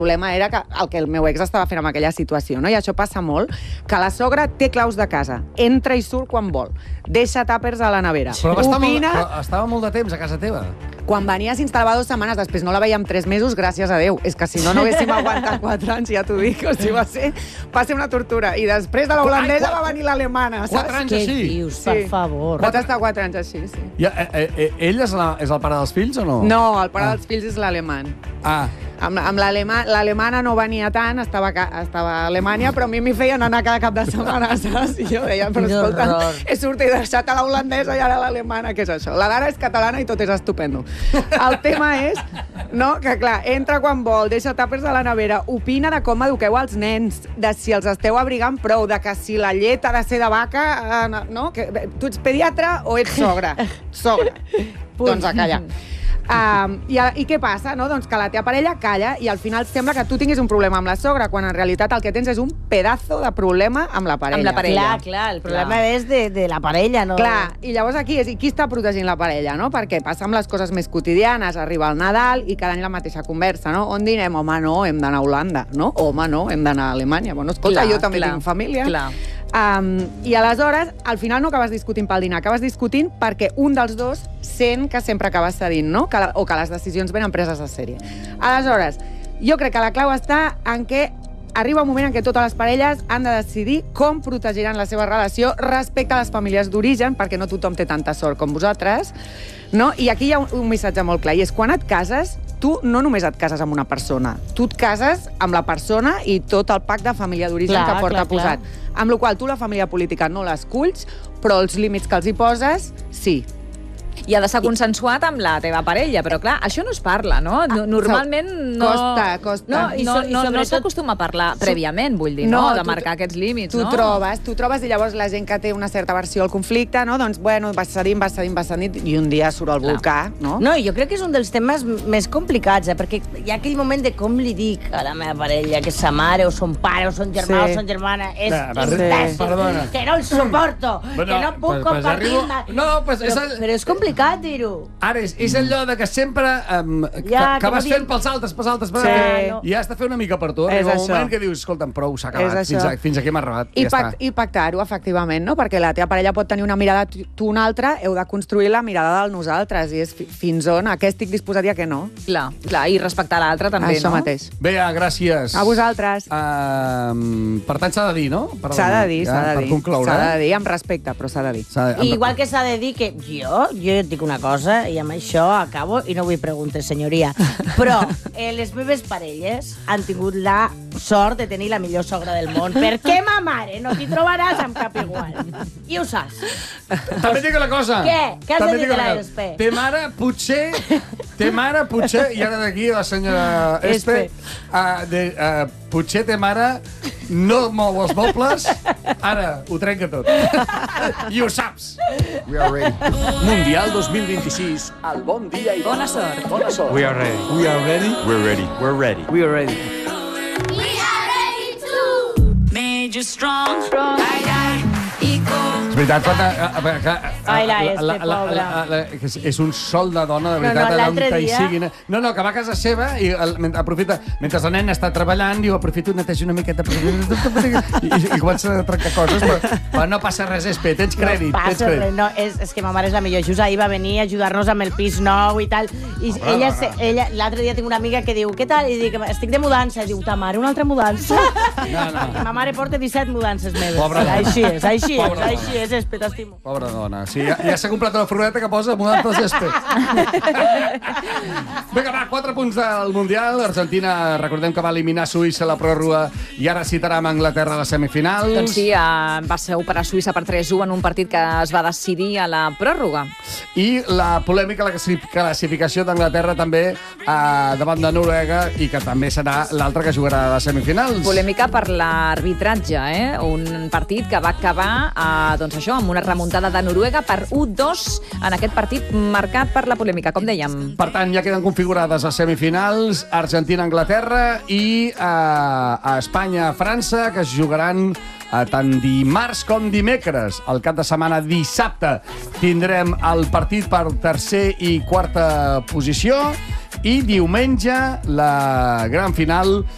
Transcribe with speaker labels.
Speaker 1: problema era que el que el meu ex estava fent en aquella situació, no? I això passa molt, que la sogra té claus de casa, entra i surt quan vol, deixa tàpers a la nevera.
Speaker 2: Però estava molt de temps a casa teva.
Speaker 1: Quan venia s'instal·lava 2 setmanes, després no la veiem 3 mesos, gràcies a Déu. És que si no, no haguéssim aguantat 4 anys, ja t'ho dic. O sigui, va ser una tortura. I després de la holandesa va venir l'alemana, saps?
Speaker 2: 4 anys així?
Speaker 3: Què dius, per favor?
Speaker 1: Pot estar 4 anys així, sí.
Speaker 2: Ell és el pare dels fills o no?
Speaker 1: No, el pare dels fills és l'alemany. Amb l'alemana no venia tant, estava a Alemanya, però a mi m'hi feien anar cada cap de setmana, saps? I jo deia, però escolta, he sortit i deixat a la holandesa i ara l'alemana, què és això? La Dara és catalana i tot és estupendo. El tema és, no, que clar, entra quan vol, deixa tàpers a la nevera, opina de com eduqueu els nens, de si els esteu abrigant prou, de que si la llet ha de ser de vaca, no? Tu ets pediatre o ets sogra? Sogra. Doncs a callar. I què passa? No? Doncs que la teva parella calla i al final sembla que tu tinguis un problema amb la sogra, quan en realitat el que tens és un pedazo de problema amb la parella.
Speaker 3: Amb la parella. Clar, el problema és de la parella, no?
Speaker 1: Clar, i llavors aquí és qui està protegint la parella, no? Perquè passa amb les coses més quotidianes, arriba el Nadal i cada any la mateixa conversa, no? On dinem? Home, no, hem d'anar a Holanda, no? Home, no, hem d'anar a Alemanya. Bueno, escolta, jo també tinc família.
Speaker 3: Clar.
Speaker 1: I aleshores, al final no acabes discutint pel dinar, acabes discutint perquè un dels dos sent que sempre acabes cedint, no? O que les decisions venen preses a sèrie. Aleshores, jo crec que la clau està en què arriba un moment en què totes les parelles han de decidir com protegiran la seva relació respecte a les famílies d'origen, perquè no tothom té tanta sort com vosaltres, no? I aquí hi ha un missatge molt clar, i és quan et cases, tu no només et cases amb una persona, tu et cases amb la persona i tot el pacte de família d'origen que porta posat. Amb la qual tu la família política no l'esculls, però els límits que els hi poses, sí.
Speaker 4: I ha de ser consensuat amb la teva parella, però clar, això no es parla, no? Normalment no...
Speaker 1: Costa.
Speaker 4: No s'acostuma a parlar prèviament, vull dir, no? De marcar aquests límits, no?
Speaker 1: Tu trobes i llavors la gent que té una certa versió al conflicte, no? Doncs, bueno, vas cedint, i un dia surt el volcà, no?
Speaker 3: No, jo crec que és un dels temes més complicats, perquè hi ha aquell moment de com li dic a la meva parella que és sa mare, o son pare, o son germà, o son germana, és imbècil, que no el suporto, que no puc compartir-me. Però és complicat dir-ho.
Speaker 2: Ara, és allò de que sempre que vas fent pels altres, i has de fer una mica per tu. Arriba un moment que dius, escolta'm, prou, s'ha acabat, fins aquí hem arribat.
Speaker 1: I pactar-ho, efectivament, no? Perquè la teva parella pot tenir una mirada, tu una altra, heu de construir la mirada del nosaltres, i és fins on, a què estic disposat i a què no.
Speaker 4: Clar, i respectar l'altre també, no?
Speaker 1: Això mateix.
Speaker 2: Bea, gràcies.
Speaker 1: A vosaltres.
Speaker 2: Per tant, s'ha de dir, no?
Speaker 1: S'ha de dir.
Speaker 2: Per concloure.
Speaker 1: S'ha de dir, amb respecte, però s'ha de dir.
Speaker 3: I igual que s'ha de dir que jo et dic una cosa, i amb això acabo, i no vull preguntes, senyoria, però les meves parelles han tingut la sort de tenir la millor sogra del món. Per què, ma mare? No t'hi trobaràs amb cap igual. I ho saps.
Speaker 2: També dic una cosa.
Speaker 3: Què? Què has de dir de la Espe?
Speaker 2: Té mare, potser, i ara d'aquí la senyora Espe, potser té mare, no mou els mobles, ara ho trenca tot. I ho saps.
Speaker 5: We are ready. Mundial 2026, al Bon Dia i
Speaker 4: Bona sort.
Speaker 5: Bona sort.
Speaker 6: We are ready.
Speaker 2: We are ready?
Speaker 6: We're ready. We're ready.
Speaker 2: We are ready.
Speaker 7: We are ready too. Made you strong.
Speaker 2: És veritat,
Speaker 3: Ai, la Espe, pobra.
Speaker 2: és un sol de dona, de veritat,
Speaker 3: l'altre dia...
Speaker 2: No, que va a casa seva i aprofita, mentre la nena està treballant, diu, aprofito, netejo una miqueta, i comença a trencar coses, però no passa res, Espe, tens crèdit.
Speaker 3: No passa res, no, és que ma mare és la millor. Just ahir va venir a ajudar-nos amb el pis nou i tal, i ella, l'altre dia tinc una amiga que diu, què tal? I dic, estic de mudança, i diu, ta mare, una altra mudança? No. Ma mare porta 17 mudances meves. Així és, Espe, t'estimo.
Speaker 2: Pobra dona. Sí, ja s'ha comprat la furgoneta que posa mudances Espe. Vinga, va, 4 punts del Mundial. Argentina, recordem que va eliminar Suïssa a la pròrroga i ara citarà amb Anglaterra a les semifinals.
Speaker 4: Doncs sí, va superar Suïssa per 3-1 en un partit que es va decidir a la pròrroga.
Speaker 2: I la polèmica, la classificació d'Anglaterra també davant de Noruega, i que també serà l'altre que jugarà a les semifinals.
Speaker 4: Polèmica per l'arbitratge, un partit que va acabar doncs això, amb una remuntada de Noruega per 1-2 en aquest partit marcat per la polèmica, com dèiem.
Speaker 2: Per tant, ja queden configurades les semifinals, Argentina-Anglaterra i Espanya-França, que es jugaran tant dimarts com dimecres. El cap de setmana, dissabte, tindrem el partit per tercer i quarta posició, i diumenge la gran final